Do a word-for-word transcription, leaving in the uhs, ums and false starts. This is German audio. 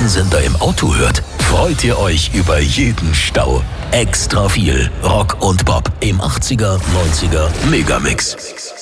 Straßensender im Auto hört, freut ihr euch über jeden Stau. Extra viel Rock und Pop im achtziger, neunziger Megamix.